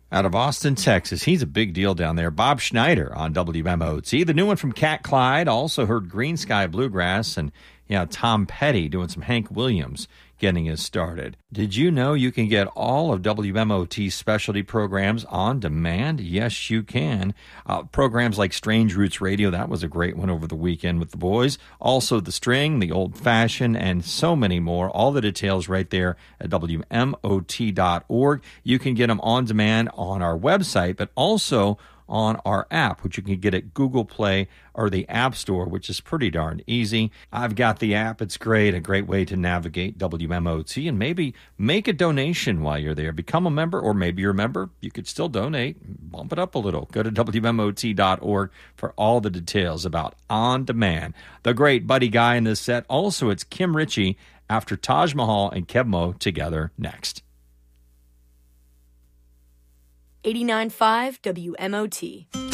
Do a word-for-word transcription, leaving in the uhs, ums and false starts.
Out of Austin, Texas. He's a big deal down there. Bob Schneider on W M O T. The new one from Cat Clyde. Also heard Green Sky Bluegrass. And, yeah, Tom Petty doing some Hank Williams getting us started. Did you know you can get all of W M O T's specialty programs on demand? Yes, you can. Uh, programs like Strange Roots Radio, that was a great one over the weekend with the boys. Also The String, The Old Fashioned, and so many more. All the details right there at W M O T dot org. You can get them on demand on our website, but also on our app, which you can get at Google Play or the App Store, which is pretty darn easy. I've got the app. It's great, a great way to navigate W M O T, and maybe make a donation while you're there. Become a member, or maybe you're a member. You could still donate. Bump it up a little. Go to W M O T dot org for all the details about On Demand. The great Buddy Guy in this set. Also, it's Kim Ritchie after Taj Mahal and Keb Mo together next. eighty-nine point five W M O T.